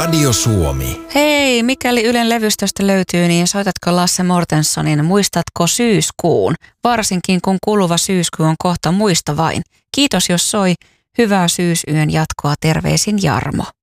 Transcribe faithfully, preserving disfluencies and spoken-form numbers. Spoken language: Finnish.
Radio Suomi. Hei, mikäli Ylen levystöstä löytyy, niin soitatko Lasse Mortenssonin Muistatko syyskuun? Varsinkin kun kuluva syyskuu on kohta muista vain. Kiitos jos soi. Hyvää syysyön jatkoa, terveisin Jarmo.